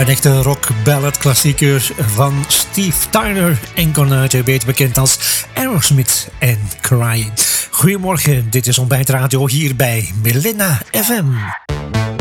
Een echte rock ballad klassieker van Steve Tyler en Konuiten, beter bekend als Aerosmith en Crying. Goedemorgen, dit is Ontbijt Radio hier bij Melinda FM.